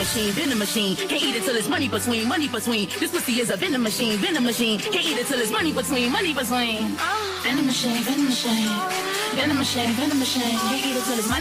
venom machine. Can't eat it till it's money between, money between. This pussy is a venom machine, venom machine. Can't eat it till it's money between, money between. Venom machine, venom machine. Venom machine, venom machine. Can't eat it till it's money.